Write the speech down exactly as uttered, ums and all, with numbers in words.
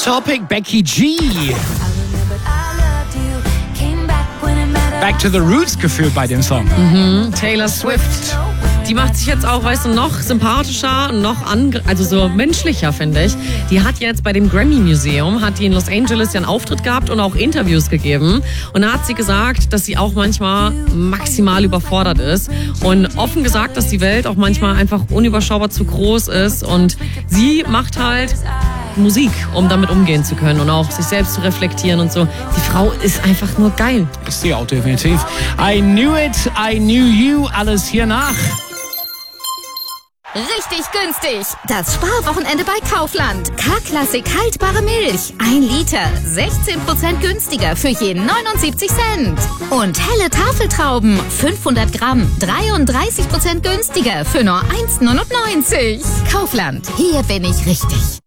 Topic, Becky G. Back to the Roots gefühlt bei dem Song. Mhm. Taylor Swift. Die macht sich jetzt auch, weißt du, noch sympathischer, noch an, also so menschlicher, finde ich. Die hat jetzt bei dem Grammy Museum, hat die in Los Angeles ja einen Auftritt gehabt und auch Interviews gegeben. Und da hat sie gesagt, dass sie auch manchmal maximal überfordert ist. Und offen gesagt, dass die Welt auch manchmal einfach unüberschaubar zu groß ist. Und sie macht halt Musik, um damit umgehen zu können und auch sich selbst zu reflektieren und so. Die Frau ist einfach nur geil. Ist sie auch definitiv. I knew it, I knew you, alles hier nach. Richtig günstig. Das Sparwochenende bei Kaufland. K-Klassik haltbare Milch. Ein Liter. sechzehn Prozent günstiger für je neunundsiebzig Cent. Und helle Tafeltrauben. fünfhundert Gramm. dreiunddreißig Prozent günstiger für nur eins Komma neunundneunzig. Kaufland. Hier bin ich richtig.